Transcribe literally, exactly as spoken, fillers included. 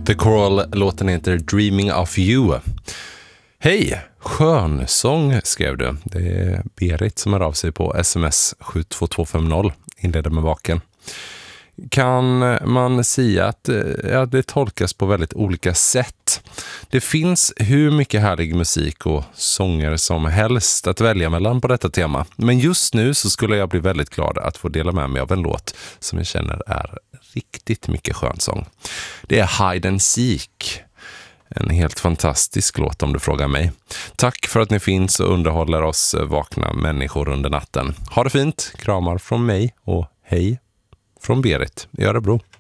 The Coral, låten heter Dreaming of You. Hej, skönsång skrev du. Det är Berit som är av sig på sms sju två två fem noll. Inleder med vaken. Kan man säga att ja, det tolkas på väldigt olika sätt. Det finns hur mycket härlig musik och sånger som helst att välja mellan på detta tema. Men just nu så skulle jag bli väldigt glad att få dela med mig av en låt som jag känner är riktigt mycket skönsång. Det är Hide and Seek. En helt fantastisk låt om du frågar mig. Tack för att ni finns och underhåller oss vakna människor under natten. Ha det fint, kramar från mig och hej från Berit i Örebro.